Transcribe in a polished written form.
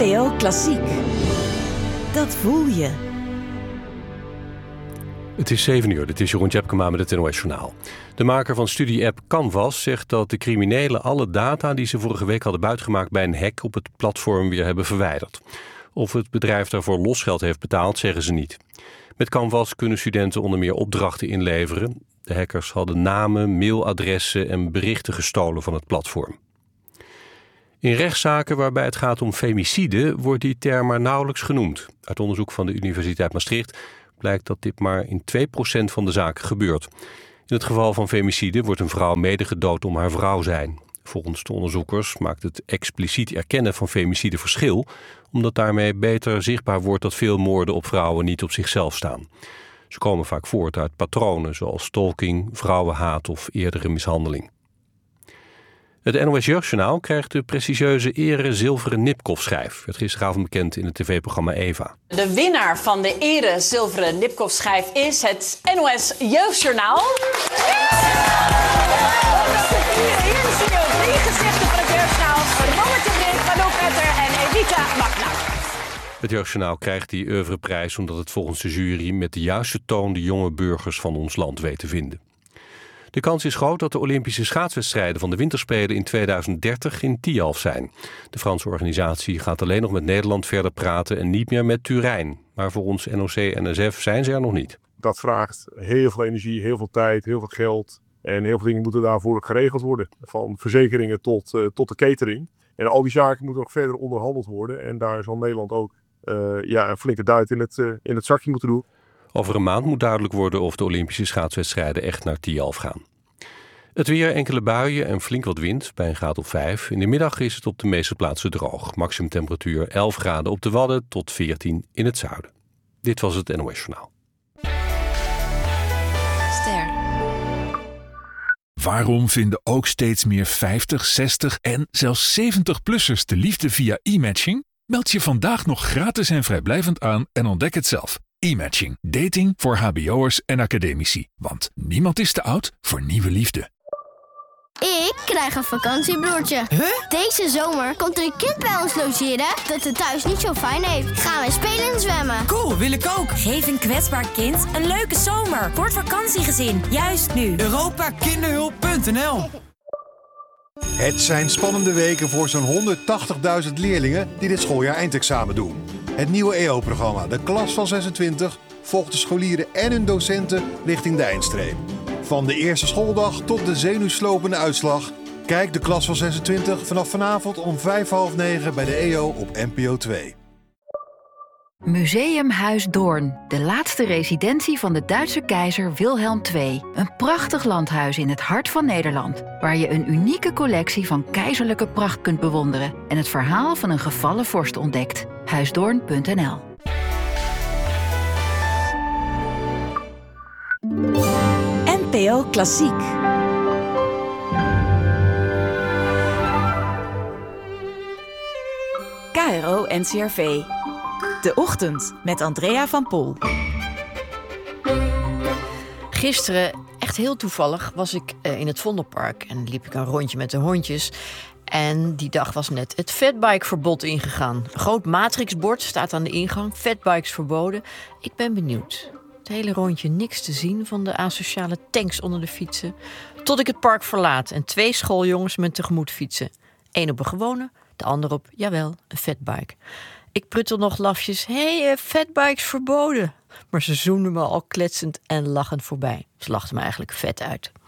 NPO Klassiek. Dat voel je. Het is 7:00, dit is Jeroen Tjepkema met het NOS Journaal. De maker van studie-app Canvas zegt dat de criminelen alle data die ze vorige week hadden buitgemaakt bij een hack op het platform weer hebben verwijderd. Of het bedrijf daarvoor losgeld heeft betaald, zeggen ze niet. Met Canvas kunnen studenten onder meer opdrachten inleveren. De hackers hadden namen, mailadressen en berichten gestolen van het platform. In rechtszaken waarbij het gaat om femicide wordt die term maar nauwelijks genoemd. Uit onderzoek van de Universiteit Maastricht blijkt dat dit maar in 2% van de zaken gebeurt. In het geval van femicide wordt een vrouw mede gedood om haar vrouw zijn. Volgens de onderzoekers maakt het expliciet erkennen van femicide verschil, omdat daarmee beter zichtbaar wordt dat veel moorden op vrouwen niet op zichzelf staan. Ze komen vaak voort uit patronen zoals stalking, vrouwenhaat of eerdere mishandeling. Het NOS Jeugdjournaal krijgt de prestigieuze ere zilveren Nipkoff-schijf. Werd gisteravond bekend in het tv-programma Eva. De winnaar van de ere zilveren Nipkoff-schijf is het NOS Jeugdjournaal. Hier zien we ook 3 gezichten van het Jeugdjournaal. Robert de Brink, Manouk Etter en Edita Magnac. Het Jeugdjournaal krijgt die oeuvreprijs omdat het volgens de jury met de juiste toon de jonge burgers van ons land weet te vinden. De kans is groot dat de Olympische schaatswedstrijden van de winterspelen in 2030 in Tialf zijn. De Franse organisatie gaat alleen nog met Nederland verder praten en niet meer met Turijn. Maar voor ons NOC-NSF zijn ze er nog niet. Dat vraagt heel veel energie, heel veel tijd, heel veel geld. En heel veel dingen moeten daarvoor ook geregeld worden. Van verzekeringen tot de catering. En al die zaken moeten ook verder onderhandeld worden. En daar zal Nederland ook een flinke duit in het zakje moeten doen. Over een maand moet duidelijk worden of de Olympische schaatswedstrijden echt naar Tialf gaan. Het weer, enkele buien en flink wat wind bij een graad of 5. In de middag is het op de meeste plaatsen droog. Maximumtemperatuur 11 graden op de Wadden tot 14 in het zuiden. Dit was het NOS Journaal. Ster. Waarom vinden ook steeds meer 50, 60 en zelfs 70-plussers de liefde via e-matching? Meld je vandaag nog gratis en vrijblijvend aan en ontdek het zelf. E-matching. Dating voor hbo'ers en academici. Want niemand is te oud voor nieuwe liefde. Ik krijg een vakantiebroertje. Huh? Deze zomer komt er een kind bij ons logeren dat het thuis niet zo fijn heeft. Gaan we spelen en zwemmen. Cool, wil ik ook. Geef een kwetsbaar kind een leuke zomer voor het vakantiegezin. Juist nu. Europakinderhulp.nl. Het zijn spannende weken voor zo'n 180.000 leerlingen die dit schooljaar eindexamen doen. Het nieuwe EO-programma, de klas van 26, volgt de scholieren en hun docenten richting de eindstreep. Van de eerste schooldag tot de zenuwslopende uitslag. Kijk de klas van 26 vanaf vanavond om 8:30 bij de EO op NPO 2. Museum Huis Doorn, de laatste residentie van de Duitse keizer Wilhelm II. Een prachtig landhuis in het hart van Nederland, waar je een unieke collectie van keizerlijke pracht kunt bewonderen en het verhaal van een gevallen vorst ontdekt. Huisdoorn.nl. NPO Klassiek. KRO NCRV. De Ochtend met Andrea van Pol. Gisteren, echt heel toevallig, was ik in het Vondelpark en liep ik een rondje met de hondjes. En die dag was net het fatbikeverbod ingegaan. Een groot matrixbord staat aan de ingang. Fatbikes verboden. Ik ben benieuwd. Het hele rondje niks te zien van de asociale tanks onder de fietsen. Tot ik het park verlaat en 2 schooljongens me tegemoet fietsen. 1 op een gewone, de ander op, jawel, een fatbike. Ik pruttel nog lafjes. Hé, fatbikes verboden. Maar ze zoenden me al kletsend en lachend voorbij. Ze lachten me eigenlijk vet uit.